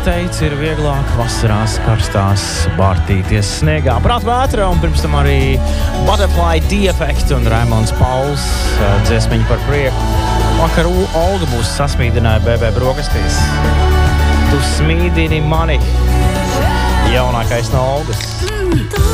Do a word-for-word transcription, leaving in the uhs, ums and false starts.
teica, ir vieglāk vasarās karstās bārtīties sniegā. Prāt vētra un pirms tam arī Butterfly Defect un Raimonds Pauls dziesmiņu par prieku. Vakar Olga mūs sasmīdināja B B brokastīs. Tu smīdini mani, jaunākais no Olgas.